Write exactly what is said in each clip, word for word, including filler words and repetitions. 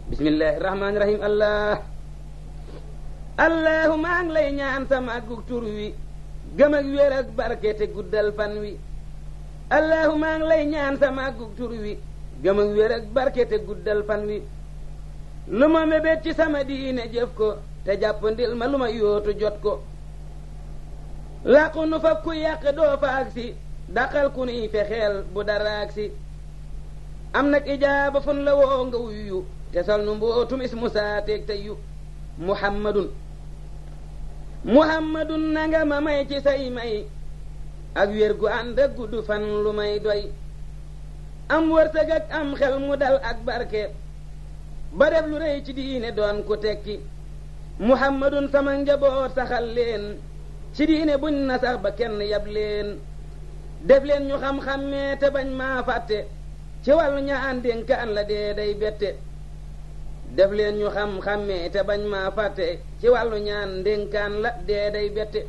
bismillahi rahmaani rahim allah allahu maa ngi lay ñaan sa màggug tur wi gëm ak wér ak barke te guddal fan wi allahu maa ngi lay ñaan sa màggug tur wi gëm ak wér ak barke te guddal fan wi lu ma mébét ci sama diine jëf ko te jàppandil ma lu ma yóotu jot ko làqu nu fa ku yàq doo fa agsi daqal ku nuy fexeel bu dara agsi am nag ijaaba fun la woo nga wuyu te sol nu mbootum ismu saateeg te yu muhammadun muhammadun na nga ma may ci say may ak wér gu ànd ak gudd fan lu may doy am wërsëg ak am xel mu dal ak barke ba def lu rëy ci diine doon ku tekki muhammadun sama njaboot saxal leen ci diine buñ na sax ba kenn yab leen def leen ñu xam-xammee te bañ maa fàtte ci wàllu ñaan dénkaan la dee day bette def leen ñu xam-xammee te bañ maa fàtte ci wàllu ñaan dénkaan la dee day bette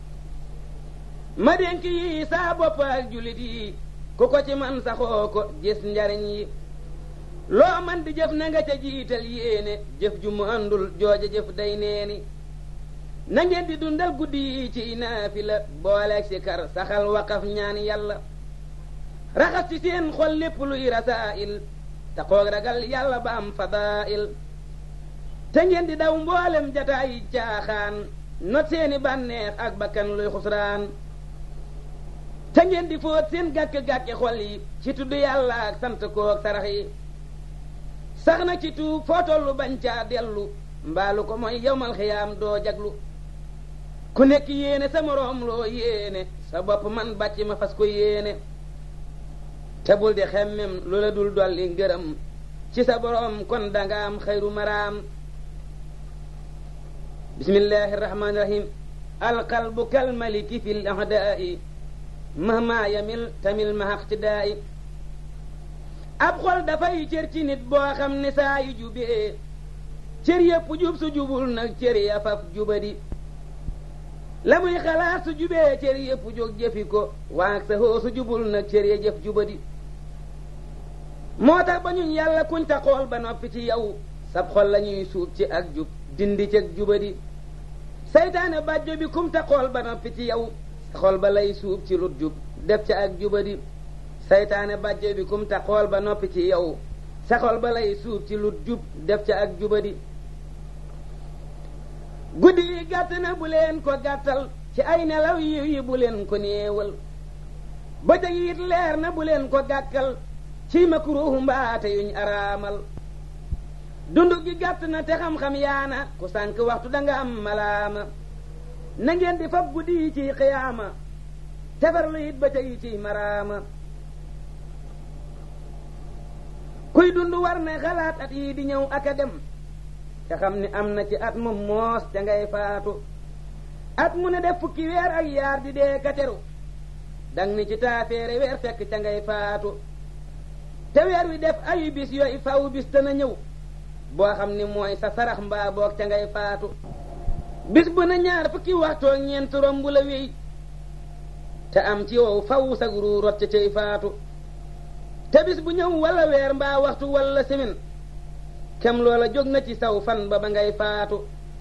ma dénk yi saa bopp ak jullit yi ku ko ci man saxoo ko gis njariñ yi loo man di jëf na nga ca jiital yéene jëf ju mu àndul jooja jëf day neeni na ngeen di dundal guddi yi ci naafila booleeg si kar saxal waqaf ñaan yàlla raxas ci seen xol lépp luy rasaa'il te xoog ragal yàlla ba am fadaa'il te ngeen di daw mboolem jataayi caaxaan not seeni bànneex ak bakkan luy xusraan te ngeen di fóot seen gàkk-gàkki xol yi ci tudd yàlla ak sant koog sarax yi sax na ci tuub foo tollu bañ caa dellu mbaalu ko mooy yawmal xiyaam doo jaglu ku nekk yéene sa moroom loo yéene sa bopp man bàcc ma fas ko yéene te bul di xemmem lu la dul dolli ngërëm ci sa boroom kon danga am xayru maraam bismillahi rahmaani rahim alqalbu kalmaliki fi l ahdaa'i mahma yamil tamil mahaqtidaa'i ab xol dafay cër ci nit boo xam ne saa yu jubee cër yépp jub su jubul nag cër ya faf jubadi la muy xalaat su jubee cër yépp jóg jëfi ko waag sa hoo su jubul nag cër ya jëf jubadi moo tax ba ñun yàlla kuñ ta xool ba noppi ci yow sab xol la ñuy suub ci ak jub dindi cëg jubadi saytaane bàjjo bi kum ta xool ba noppi ci yow sa xol ba lay suub ci lut jub def ca ak jubadi saytaane bàjjo bi kum ta xool ba noppi ci yow sa xol ba lay suub ci lut jub def ca ak jubadi guddi yi gàtt na bu leen ko gàttal ci ay nelaw yiw yi bu leen ko néewal bëccëg yi it leer na bu leen ko gàkkal ci makruuhu mbaate yuñ araamal dundu gi gàtt na te xam-xam yaana ku sànk waxtu danga am malaama na ngeen di fab guddi yi ciy xiyaama tefarlu it bëccëg yi ciy maraama kuy dund war na xalaat at yii di ñëw ak a dem te xam ni am na ci at mu moos ca ngay faatu at mu ne def fukki weer ak yaar di dee ka teru dang ni ci taafeere weer fekk ca ngay faatu te weer wi def ayu bis yooyu faw bis te na ñëw boo xam ni mooy sa sarax mbaa boog ca ngay faatu bis bu na ñaar fukki waxtoo ñeent romb la wéy te am ci wow faw sag ruu rot ca cay faatu te bis bu ñëw wala weer mbaa waxtu wala semaine kem loola jóg na ci saw fan ba ba ngay faatu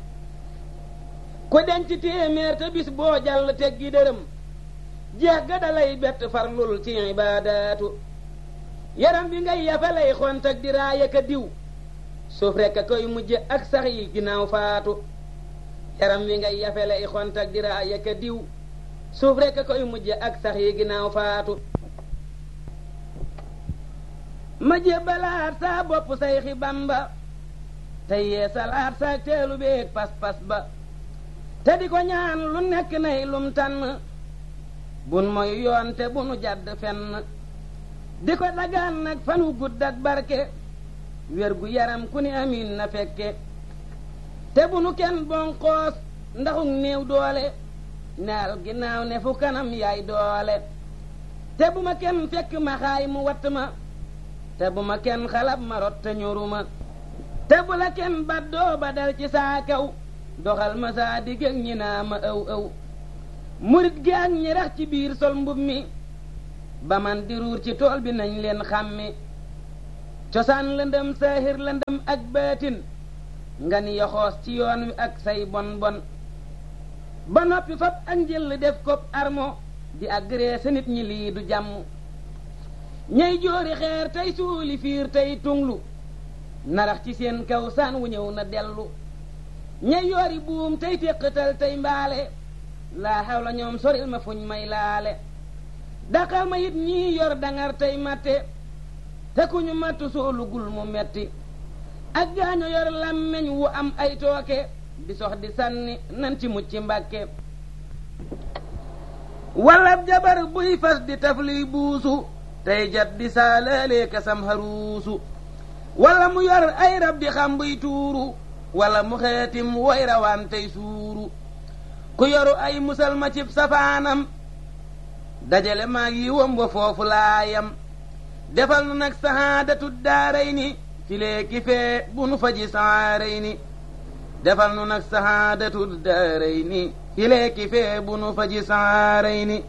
ku denc téeméer te bis boo jàll teggi dërëm jeex ga dalay bett farlul ci ibaadaatu yaram bi ngay yafa lay xont ak di raaya ka diw suuf rekk a koy mujje ak sax yi ginnaaw faatu yaram wi ngay yafe lay xont ak di raaya ka diw suuf rekk a koy mujje ak sax yi ginnaaw faatu ma jébbalaat saa bopp sayxi Bamba te yeesalaat saak teelu beeg pas-pas ba te di ko ñaan lu nekk nay lum tànn bun moy yoon te bunu jàdd fenn di ko dagaan nag fanu gudd ak barke wér gu yaram ku ni amiin na fekke te bunu kenn bonqoos ndaxug néew doole neel ginnaaw ne fu kanam yaay doole te bu ma kenn fekk ma xaay mu watt ma te bu ma kenn xalab ma rot te ñoruma te bu la kenn baddoo ba dal ci saa kaw doxal ma saa digg ak ñi naa ma ëw ëw murit gi ak ñi rax ci biir sol mbub mi ba man di ruur ci tool bi nañ leen xàmmi cosaan lëndëm saahir lëndëm ak baatin nga ni yoxoos ci yoon wi ak say bon bon ba noppi fab ak njël def ko armo di agressé nit ñi lii du jàmm ñay joori xeer tey suuli fiir tey tunglu narax ci seen kaw saan wu ñëw na dellu ñay yoori buum tey téqatal tey mbaale laa xaw la ñoom soril ma fuñ may laale daqal ma it ñii yor dangar tey matte te ku ñu mattu soolu gul mu metti ak gaaño yor làmmeñ wu am ay tooke di sox di sànni nan ci mucc mbàkke walla jabar buy fas di taf liy buusu tey jat di saalalee kasam haruusu walla mu yor ay rab di xam buy tuuru walla mu xeetim way rawaan tey suuru ku yoru ay musalma cib safaanam dajale maag yi womba foofu laayam defal nu nag sahaadatu daaray ni filee ki fee bu nu faji saaray ni defal nu nag sahaadatu daaray ni filee ki fee bu nu faji saaray ni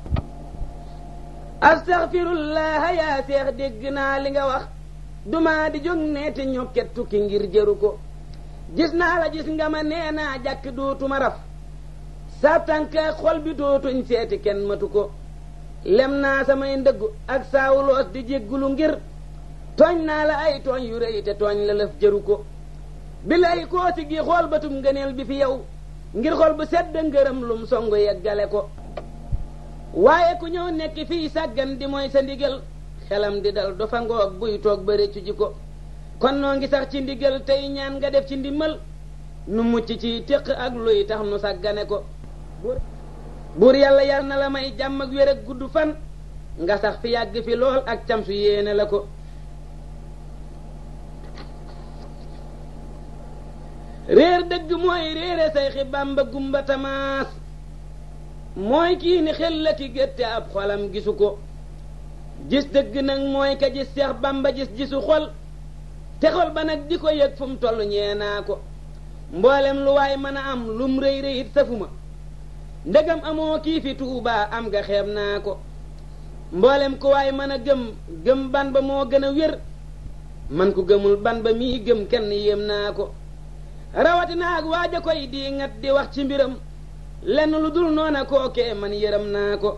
astaxfirullaha yaa seex dégg naa li nga wax duma di jóg ne te ñokket tukki ngir jëru ko gis naa la gis nga ma nee naa jàkk dootuma raf sa tànk ak xol bi dootuñ seeti kenn matu ko lem naa samay ndëggu ak saawuloos di jéggulu ngir tooñ naa la ay tooñ yu rëy te tooñ la lëf jëru ko bi lay koo si gi xool batum ngëneel bi fi yow ngir xol bu sedd ngërëm lum songu yeggale ko waaye ku ñëw nekk fii sàggan di mooy sa ndigal xelam di dal do fa ngoog buy toog ba réccu ji ko kon noo ngi sax ci ndigal tey ñaan nga def ci ndimmal nu mucc ci téq ak luy tax nu sàggane ko buur yàlla yar na la may jàmm ak wér ak gudd fan nga sax fi yàgg fi lool ak cam su yéene la ko réer dëgg mooy réere say xi Bàmba gumba tamaas mooy kii ni xel la ki gétte ab xolam gisu ko gis dëgg nag mooy ka gis Seex Bàmba gis gisu xol te xol ba nag di ko yëg fu mu toll ñee naa ko mboolem lu waay mën a am lum rëy rëy it safuma ndegam amoo kii fi Tuubaa am nga xeeb naa ko mboolem ku waay mën a gëm gëm ban ba moo gën a wér man ku gëmul ban ba mii gëm kenn yéem naa ko rawatina ak waaja koy di ngat di wax ci mbiram lenn lu dul noona kookee man yëram naa ko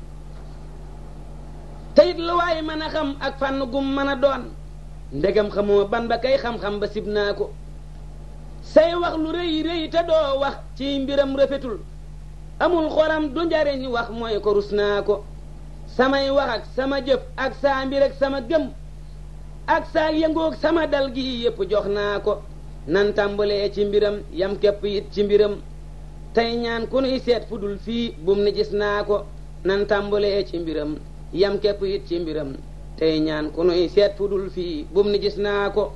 teyit lu waay mën a xam ak fànn gum mën a doon ndegam xamoo ban ba kay xam-xam ba sib naa ko say wax lu rëy rëy te doo wax ci mbiram rafetul amul xoram du njariñ wax mooy ko rus naa ko samay wax ak sama jëf ak saa mbir ak sama gëm ak saa yëngoog sama dal gi yépp jox naa ko nan tàmbalee ci mbiram yam képp it ci mbiram tey ñaan ku nuy seet fu dul fii bum ni gis naa ko nan tàmbalee ci mbiram yam képp it ci mbiram tey ñaan ku nuy seet fu dul fii bum ni gis naa ko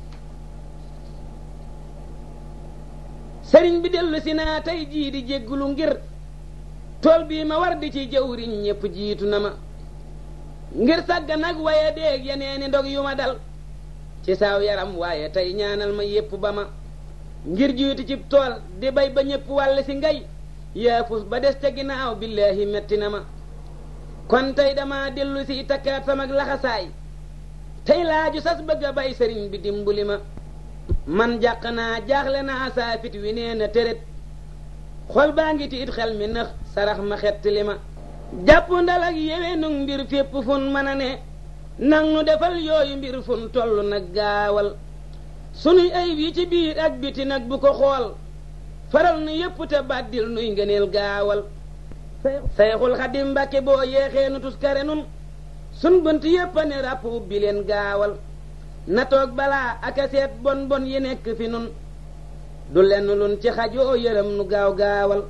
sëriñ bi dellu si naa tey jii di jéggulu ngir tool bii ma war di ci jëwriñ ñépp jiitu na ma ngir sàgga nag waaye déeg yeneeni ndog yu ma dal ci saaw yaram waaye tey ñaanal ma yépp ba ma ngir jiitu ci tool di bay ba ñépp wàll si ngay yaafus ba des ca ginnaaw billaahi metti na ma kon tey dama dellu si takkaat sama laxasaay tey laaju sas bëgg a bay sëriñ bi dimbali ma man jàq naa jaaxle naa saafit wi nee na tërét xol baa ngi tiit xel mi nëx sarax ma xett li ma jàpp ndal ak yeweenug mbir fépp fun mën a ne nang nu defal yooyu mbir fun toll nag gaawal sunuy ayib yi ci biir ak biti nag bu ko xool faral nu yépp te bàddil nuy ngëneel gaawal Sayxul Xadim Mbàkke boo yeexee nu tuskare nun sun bënt yépp a ne ràpp ubbi leen gaawal na toog balaa ak a seet bon bon yi nekk fi nun du lenn lun ci xajoo yërëm nu gaaw gaawal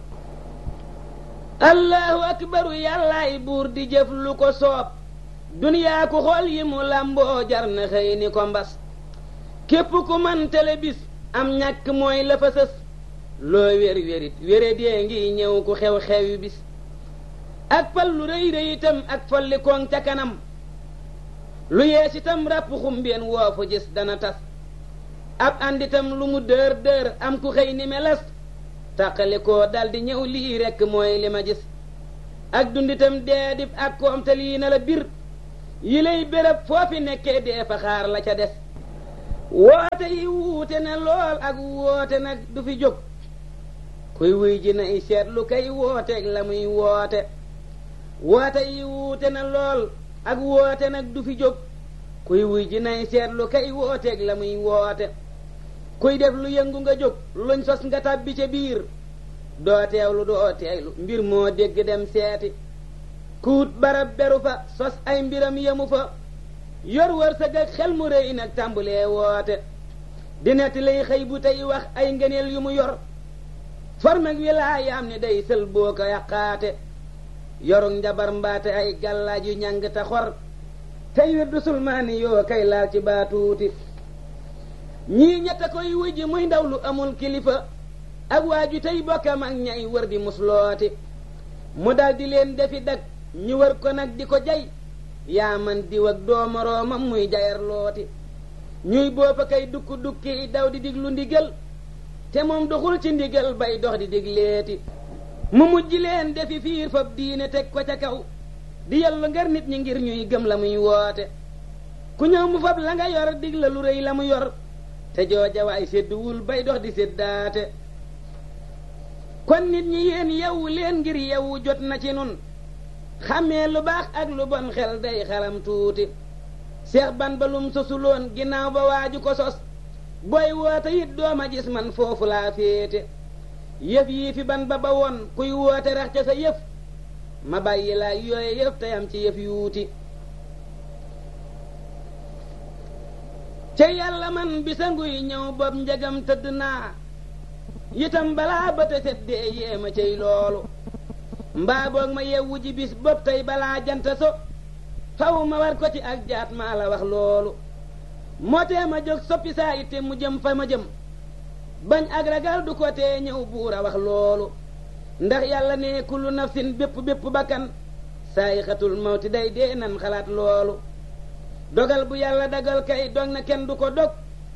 allahu akbaru yàllaay buur di jëf lu ko soob duniyaa ku xool yi mu làmboo jar na xëy ni ko mbas képp ku man tele bis am ñàkk mooy la fa sës loo wér wérit wére dee ngi ñëw ku xew xewi bis ak fal lu rëy rëy itam ak folli koŋ ca kanam lu yees itam ràpp xumbeen woo fu gis dana tas ab ànditam lu mu dër dër am ku xëy ni melas tàqali koo daldi ñëw lii rekk mooy li ma gis ak dunditam deedib ak koom te lii na la bir yi lay béréb foofi nekkee dee fa xaar la ca des woote yi wuute na lool ak woote nag du fi jóg kuy wuy ji nay seetlu kay wooteeg la muy woote woote yi wuute na lool ak woote nag du fi jóg kuy wuy ji nay seetlu kay wooteeg la muy woote kuy def lu yëngu nga jóg luñ sos nga tàbbi ca biir doo teewlu doo teeylu mbir moo dégg dem seeti kuut barab beru fa sos ay mbiram yemu fa yor wërsëg ak xel mu rëy nag tàmbulee woote di netti lay xëy bu tey wax ay ngëneel yu mu yor formeg wilaayaam ni day sël boo ko yàqaate yorug njabar mbaate ay gàllaaj yu ñàng te xor tey wir du sulmaani yoo kay laal ci baatuuti ñii ñetta koy wujj muy ndaw lu amul kilifa ak waaju tey bokkam ak ñay wër di muslooti mu dal di leen defi dag ñu wër ko nag di ko jay yaa man diw ak doomoroomam muy jayar looti ñuy boppa kay dukku dukki daw di diglu ndigal te moom doxul ci ndigal bay dox di digleeti mu mujj leen defi fiir fab diine teg ko ca kaw di yellu ngar nit ñi ngir ñuy gëm la muy woote ku ñëw mu fab la nga yor dig la lu rëy la mu yor te jooja waay sédduwul bay dox di séddaate kon nit ñi yéen yewwu leen ngir yewwu jot na ci nun xàmmee lu baax ak lu bon xel day xalam tuuti seex ban ba lum sosuloon ginnaaw ba waaju ko sos booy woote it dooma gis man foofu laa féete yëf yii fi ban ba ba woon kuy woote rax ca sa yëf ma bàyyi laa yooye yëf teyam ci yëf yuuti ca yàlla man bisa nguy ñëw bopp njegam tëdd naa itam balaa ba te set dee yéema cay loolu mbaa boog ma yewwu ji bis bopp tey balaa janta so faw ma war ko ci ak jaat maa la wax loolu moo tee ma jóg soppi saa itte mu jëm fa ma jëm bañ ak ragal du ko tee ñëw buur a wax loolu ndax yàlla ne kullu nafsin bépp bépp bakkan saayixatul mawti day dee nan xalaat loolu dogal bu yàlla dagal kay dog na kenn du ko dog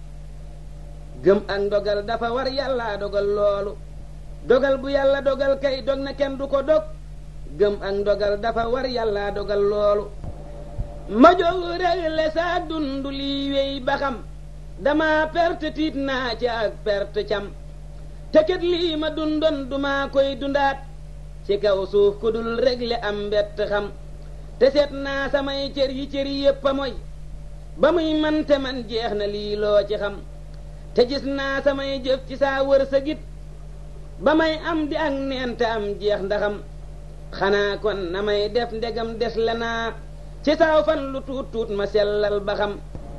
gëm ak ndogal dafa war yàlla dogal loolu dogal bu yàlla dogal kay dog na kenn du ko dog gëm ak ndogal dafa war yàlla dogal loolu ma jóg regle saa dund lii wéy ba xam dama perte tiit naa ci ak perte cam te kat lii ma dundoon duma koy dundaat ci kaw suuf ku dul regle am mbett xam te seet naa samay cër yi cër yépp a moy ba muy man te man jeex na lii loo ci xam te gis naa samay jëf ci saa wërsëgit ba may am di ak neen te am jeex ndaxam xanaa kon na may def ndegam des la naa ci saaw fan lu tuut tuut ma sellal ba xam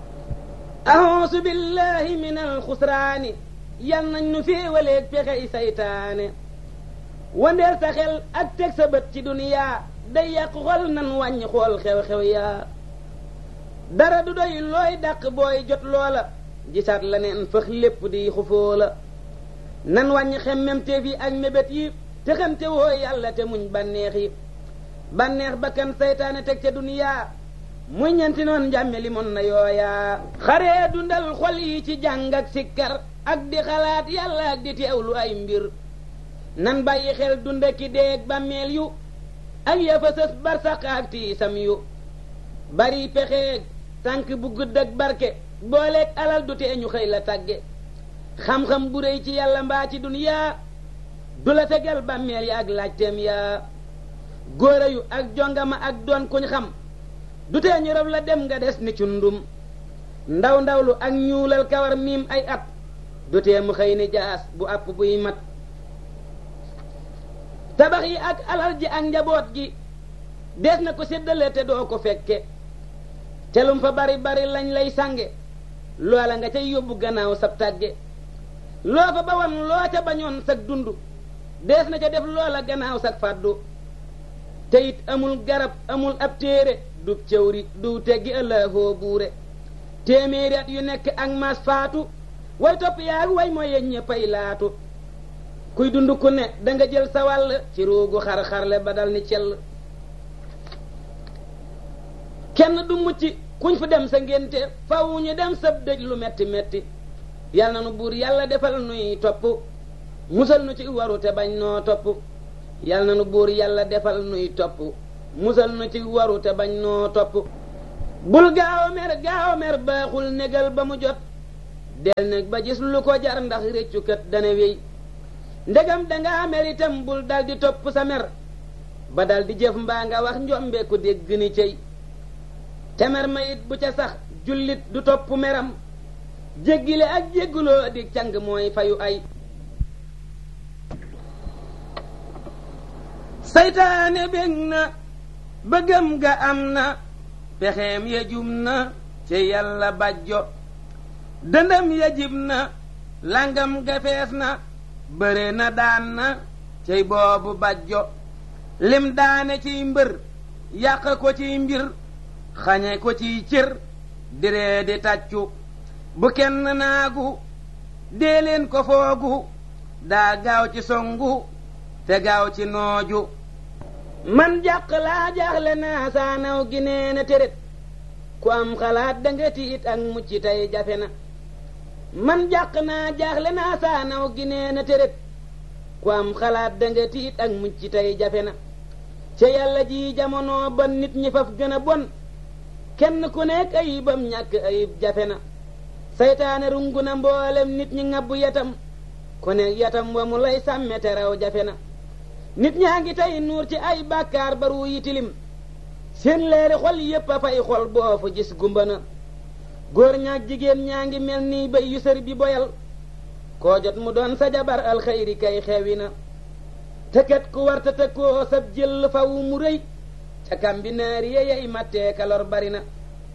a'uuzu billahi min alxusraani yal nañ nu féewaleeg pexey saytaane wandeel sa xel ak teg sa bët ci duniyaa day yàq xol nan wàññi xool xew-xew yaa dara du doy looy dàq booy jot loola gisaat la neen fëx lépp di xufoo la nan wàññi xemmemteef yi ak mébét yi te xamte woo yàlla te muñ bànneex yi bànneex bakkan saytaane teg ca duniyaa muy ñenti noon njàmme li mon na yooyaa xaree dundal xol yi ci jàng ak sikkar ak di xalaat yàlla ak di teewlu ay mbir nan bàyyi xel dunda ki deeg bàmmeel yu ak yafa sës barsaq ak tiisam yu bari pexeeg tànk bu gudd ak barke booleeg alal du tee ñu xëy la tàgge xam-xam bu réy ci yàlla mbaa ci duniyaa du la tegal bàmmeel ya ak laajteem yaa góora yu ak jongama ak doon kuñ xam du tee ñu rob la dem nga des ni cundum ndaw ndawlu ak ñuulal kawar miim ay at du tee mu xëy ni jaas bu àpp buy mat tabax yi ak alal ji ak njaboot gi dees na ko séddale te doo ko fekke telum fa bari bari lañ lay sange loola nga cay yóbbu gannaaw sab tàgge loo fa bawoon loo ca bañoon sag dund dees na ca def loola gannaaw sag fàddu te it amul garab amul ab téere du cëwri du teggi ëllëgoo buure téeméeri at yu nekk ak mas faatu way topp yaag way mooy yeñ ñëppay laatu kuy dund ku ne danga jël sa wàll ci ruugu xar-xarle ba dal ni cell kenn du mucc kuñ fu dem sa ngénte faw ñu dem sab dëj lu metti metti yal na nu buur yàlla defal nuy topp musal nu ci waru te bañ noo topp yal na nu buur yàlla defal nuy topp musal nu ci waru te bañ noo topp bul gaaw a mer gaaw a mer baaxul négal ba mu jot del neg ba gis lu ko jar ndax réccu kat dana wéy ndegam dangaa mer itam bul dal di topp sa mer ba dal di jëf mbaa nga wax njombe ku dégg ni cey te mer ma it bu ca sax jullit du topp meram jéggile ak jégguloo di càng mooy fayu ay saytaane bég na bëggam ga am na pexeem ya jum na ci yàlla bajjo dëndam ya jib na langam ga fees na bëre na daan na cey boobu bajjo lim daane ciy mbër yàq ko ciy mbir xañe ko ciy cër diree di tàccu bu kenn naagu dee leen ko foogu daa gaaw ci songu te gaaw ci nooju man jàq laa jaaxle naa saanaw gi nee na tërét ku am xalaat danga tiit ak mucc tey jafe na man jàq naa jaaxle naa saanaw gi nee na tërét ku am xalaat danga tiit ak mucc tey jafe na ca yàlla ji jamono ba nit ñi faf gën a bon kenn ku nekk ayibam ñàkk ayib jafe na saytaane rungu na mboolem nit ñi ngabbu yatam ku nekk yatam wa mu lay sàmme te raw jafe na nit ñaa ngi tey nuur ci ay bàkkaar baru yi tilim seen leeri xol yépp a fay xol boo fu gis gumba na góor ñaak jigéen ñaa ngi mel nii bay yu sër bi boyal koo jot mu doon sa jabar alxayri kay xewi na te kat ku warta te koo sab jël faw mu rëy ca kambi naari yeyey mattee kalor bari na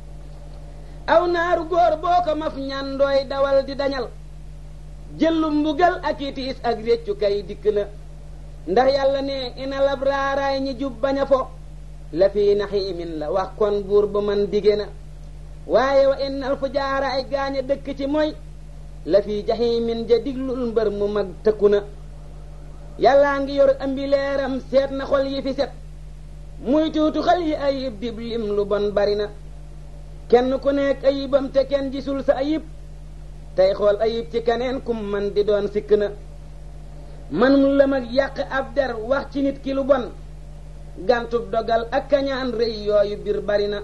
aw naaru góor boo ko maf ñandooy dawal di dañal jëllu mbugal ak itiis ak réccu kay dikk na ndax yàlla ne ina labraaraay ñi jub bañ a fo la fii naxiimin la wax kon buur ba man dige na waaye wa innal fu jaaraay gaaña dëkk ci mooy la fii jaxiimin ja diglul mbër mu mag tëkku na yàllaa ngi yor ambi leeram seet na xol yi fi set muy tuutu xal yi ayib dib lim lu bon bari na kenn ku nekk ayibam te kenn gisul sa ayib tey xool ayib ci keneen kum man di doon sikk na manum la mag yàq ab der wax ci nit ki lu bon gàntub dogal ak kañaan rëy yooyu bir bari na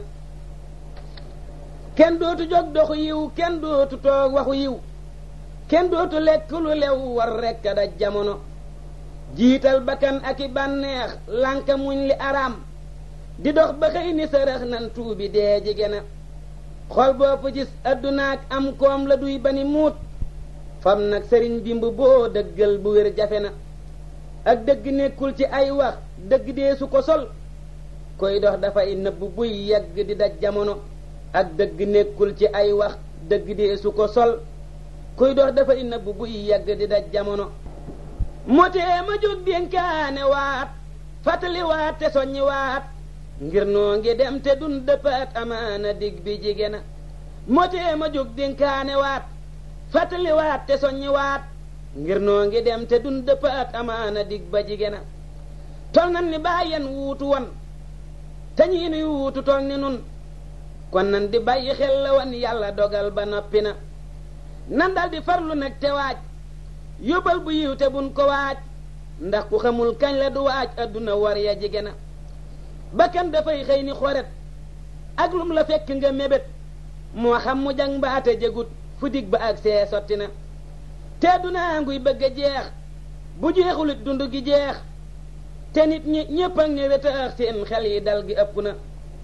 kenn dootu jóg doxu yiw kenn dootu toog waxu yiw kenn dootu lekk lu lew war rekk da jamono jiital bakkan ak i bànneex lànka muñ li araam di dox ba xëy ni sërëx nan tuubi dee jige na xol boppu gis addunaak am koom la duy bani muut fam nag sëriñ bimb boo dëggal bu wér jafe na ak dëgg nekkul ci ay wax dëgg dee su ko sol koy dox dafay nëbb buy yegg di daj jamono ak dëgg nekkul ci ay wax dëgg dee su ko sol kuy dox dafay nëbb buy yegg di daj jamono motee ma jóg dénkaane waat fàttali waat te soññi waat ngir noo ngi dem te dun dëppaat amaana dig bi jige na motee ma jóg dénkaane waat fàttali waat te soññi waat ngir noo ngi dem te dun dëppaat amaana dig ba jige na tol nan ni bàyyen wuutu won te ñii nuy wuutu tol ni nun kon nan di bàyyi xel la wan yàlla dogal ba noppi na nan dal di farlu nag te waaj yóbbal bu yiw te buñ ko waaj ndax ku xamul kañ la du waaj adduna war ya jige na bakkan dafay xëy ni xoret ak lum la fekk nga mébét moo xam mu jang mbaate jëgut fu dig ba ak see sotti na te dunaa nguy bëgg a jeex bu jeexulit dund gi jeex te nit ñi ñépp ak ñi wetaax seen xel yi dal gi ëpp na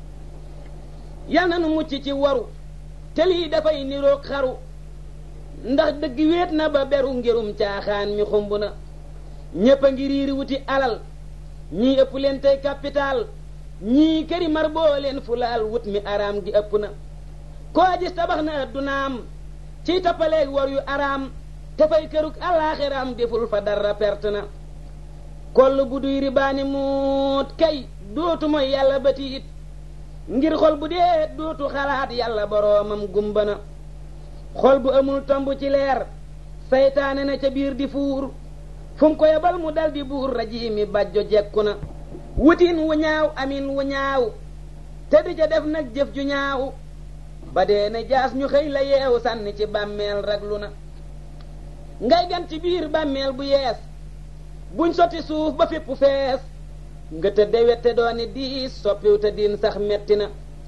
yal na nu mucc ci waru te lii dafay niroog xaru ndax dëgg wéet na ba beru ngirum caaxaan mi xumb na ñépp a ngi riiri wuti alal ñii ëpp leen tey capital ñii këri mar boo leen fulaal wut mi araam gi ëpp na koo gis tabax na addunaam ciy tappaleeg war yu araam te fay kërug alaaxiraam deful fa dara perte na koll bu duy ribaani muut kay dootu mooy yàlla bati it ngir xol bu dee dootu xalaat yàlla boroomam gumba na xol bu amul tomb ci leer saytaane na ca biir di fuur fu mu ko yebal mu dal di buur rajiimi bàjjo jekku na wutin wu ñaaw amin wu ñaaw te di ca def nag jëf ju ñaaw ba dee na jaas ñu xëy la yeewu sànni ci bàmmeel raglu na ngay gan ci biir bàmmeel bu yees buñ sotti suuf ba fépp fees nga tëdde wette dooni diis soppiw te diin sax metti na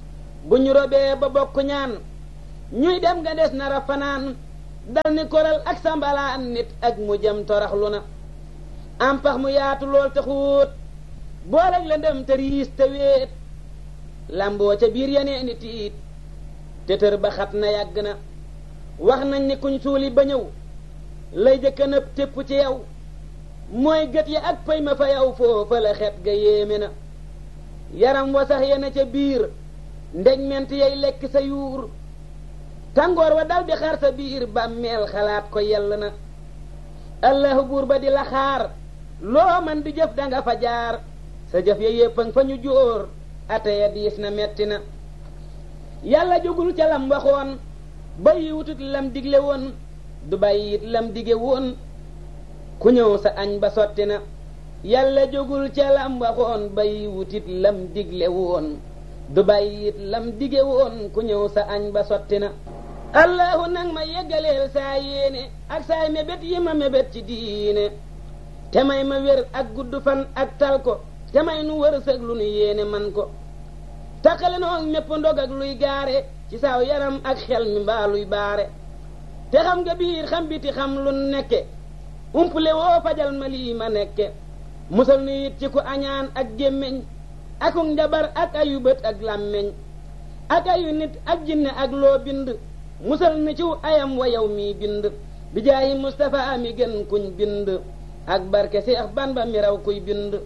bu ñu robee ba bokk ñaan ñuy dem nga des nara fanaan dal ni koral ak sambalaan nit ak mu jëm toraxlu na am pax mu yaatu lool te xuut booleeg la ndem te riis te wéet lamboo ca biir yeneen i tiit te tër ba xat na yàgg na wax nañ ni kuñ suuli ba ñëw lay jëkka nëb tépp ci yow mooy gët yi ak pay ma fa yow foofa la xet ga yéeme na yaram wa sax yena ca biir ndeg ment yay lekk sa yuur tàngoor wa dal di xar sa biir bàmmeel xalaat ko yell na allahu buur ba di la xaar loo man di jëf danga fa jaar sa jëf ya yéppang fa ñu jóor ate ya diis na metti na yàlla jógul ca lam waxoon bàyyi wutut lam digle woon du bàyyi it lam dige woon ku ñëw sa añ ba sotti na yàlla jógul ca lam waxoon bàyyi wutit lam digle woon du bàyyi it lam dige woon ku ñëw sa añ ba sotti na allahu nag ma yeggaleel saa yéene ak saay mébét yi ma mébét ci diine te may ma wér ak gudd fan ak tal ko te may nu wërsëg lu nu yéene man ko taqale noog mépp ndog ak luy gaare ci saaw yaram ak xel mi mbaa luy baare te xam nga biir xam biti xam lu nekke umpule woo fajal ma lii ma nekke musal nu it ci ku añaan ak gémmiñ akuk njabar ak ayu bët ak làmmiñ ak ayu nit ak jinne ak loo bind musal ni ciw ayam wa yow mii bind bi jaayi Mustafa mi gën kuñ bind ak barke Seex Bamba mi raw kuy bind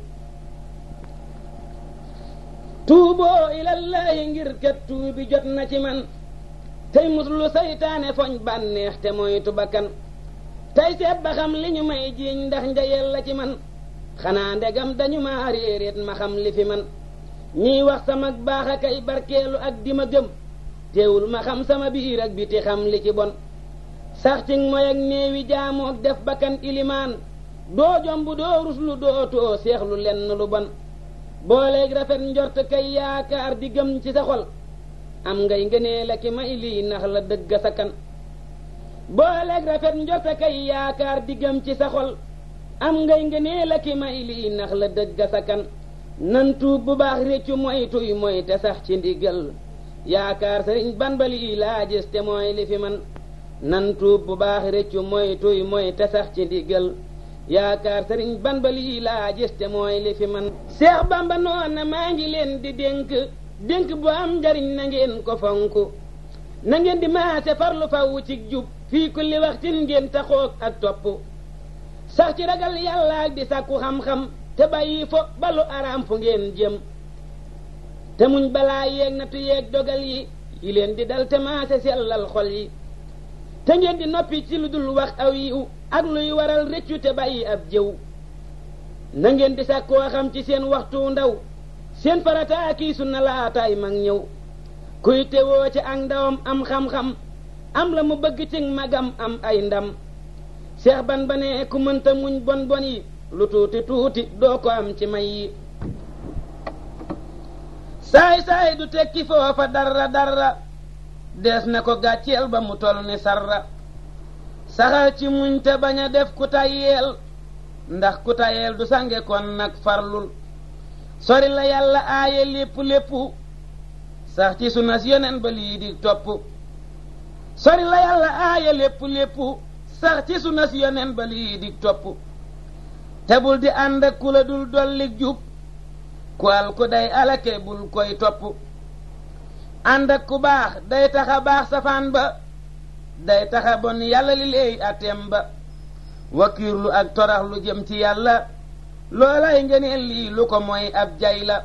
tuuboo ilallaahi ngir kat tuubi jot na ci man tey muslu saytaane foñ bànneex te moytu bakkan tey seet ba xam li ñu may jiiñ ndax njayel la ci man xanaa ndegam dañu ma réeréet ma xam li fi man ñiy wax sama baax a kay barkeelu ak di ma gëm teewul ma xam sama biir ak biti xam li ci bon sax ci mooy ak néewi jaamook def bakkan ilimaan doo jomb doo ruslu doo too seexlu lenn lu bon booleeg rafet njort kay yaakaar di gëm ci sa xol am ngay ngënee la ki may lii nax la dëgg sa kan booleeg rafet njort kay yaakaar di gëm ci sa xol am ngay ngënee la ki may lii nax la dëgg sa kan nan tuub bu baax réccu mooy tuy mooy te sax ci ndigal yaakaar sëriñ Bamba lii laa gis te mooy li fi man nan tuub bu baax réccu mooy tuy mooy te sax ci ndigal yaakaar sëriñ Bamba lii laa gis te mooy li fi man Seex Bamba noon na maa ngi leen di dénk dénk bu am njariñ na ngeen ko fonk na ngeen di maase farlu faw ci jub fii kulli waxtin ngeen taxoog ak topp sax ci ragal yàlla ak di sàkku xam-xam te bàyyi fo balu araam fu ngeen jëm te muñ balaa yeeg natu yeeg dogal yi yi leen di dal te maase sellal xol yi te ngeen di noppi ci lu dul wax aw yiw ak luy waral rëccu te bàyyi ab jëw na ngeen di sàkkoo xam ci seen waxtu ndaw seen farata kii sunna laataay mag ñëw kuy tewoo ci ak ndawam am xam-xam am la mu bëgg ci magam am ay ndam Seex Bamba ne ku mënta muñ bon bon yi lu tuuti tuuti doo ko am ci may yi saay saay du tekki foofa dara dara dees na ko gàcceel ba mu tol ni sarra saxal ci muñ te bañ a def ku tayyeel ndax ku tayyeel du sange kon nag farlul sori la yàlla aaye lépp lépp sax ci sunas yeneen ba lii di topp sori la yàlla aaye lépp lépp sax ci sunas yeneen ba lii di topp te bul di ànd ak ku la dul dollik jub ku al ku day alake bul koy topp ànd ak ku baax day taxa baax safaan ba day taxa bon yàlla li léey atem ba wakiirlu ak torax lu jëm ci yàlla loolay ngeneel lii lu ko mooy ab jay la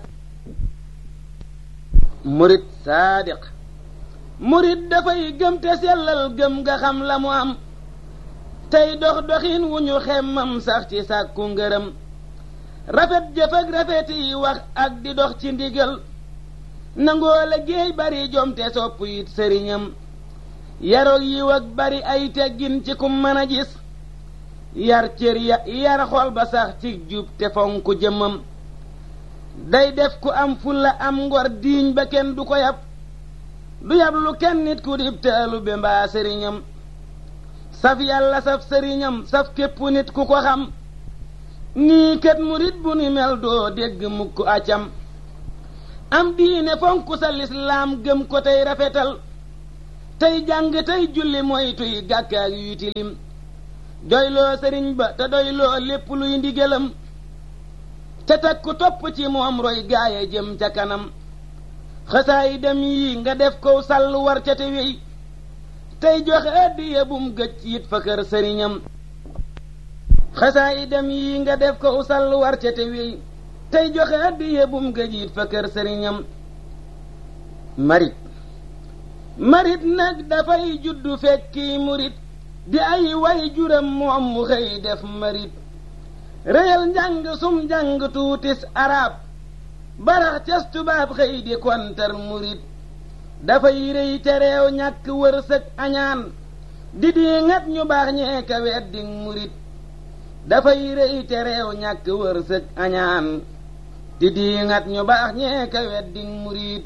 murit saadiq murit dafay gëm te sellal gëm nga xam la mu am tey dox doxin wu ñu xemmam sax ci sàkku ngërëm rafet jëf ak rafet yi wax ak di dox ci ndigal nangoo la géey bari jom te sopp it sëriñam yaroog yiw ak bari ay teggin ci kum mën a gis yar cër ya yar xol ba sax ci jub te fonk jëmmam day def ku am fulla am ngor diiñ ba kenn du ko yab du yab lu kenn nit ku dib taalu be mbaa sëriñam saf yàlla saf sëriñam saf képp nit ku ko xam nii kat murit bu ni mel doo dégg mukk acam am diine fonk sa lislaam gëm ko tey rafetal tey jàng tey julli moytuy gàkkaak yuy tilim doyloo sëriñ ba te doyloo lépp luy ndigalam te takku topp ci moom roy gaaya jëm ca kanam xasaay dem yi nga def ko sàll war ca te wey tey joxe addiya bum gëj it fa kër sëriñam xasaay dem yi nga def ko sàll war ca te wey tey joxe addiya bum gëj it fa kër sëriñam marit marit nag dafay juddu fekki murit di ay way juram moom mu xëy def marit réyal njàng sum njàng tuutis arab barax cas tubaab xëy di kontar murit dafay rëy te réew ñàkk wërsëg añaan di di ngat ñu baax ñee ka weddi murit dafay rëy te réew ñàkk wërsëg añaan di di ngat ñu baax ñee ka weddi murit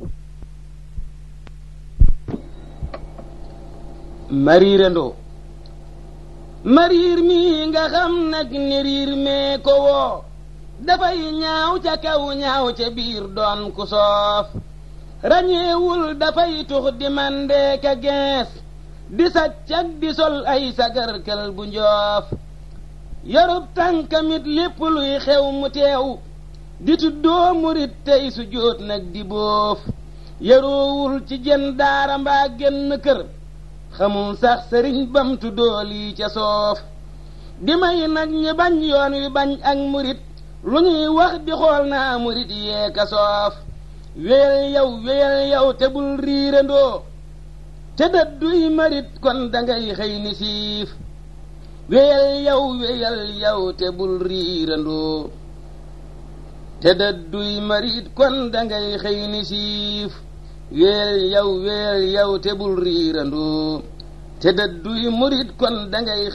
mariirandoo mariir mi nga xam nag ni riir mee ko woo dafay ñaaw ca kaw ñaaw ca biir doon ku soof rañeewul dafay tux di mandee ka gees di saccak di sol ay sagarkal bu njoof yorub tànkamit lépp luy xew mu teew di tuddoo murit tey su jóot nag di boof yaroowul ci jën daara mbaa genn kër xamul sax sëriñ bam tuddoo lii ca soof di may nag ñi bañ yoon wi bañ ak murit lu ñuy wax di xool naa murit yee ka soof wéyal yow wéyal yow te bul riirandoo te dadduy marit kon dangay xëy ni siif wéyal yow wéyal yow te bul riirandoo te dadduy marit kon dangay xëy ni siif wéyal yow wéyal yow te bul riirandoo te dadduy murit kon dangay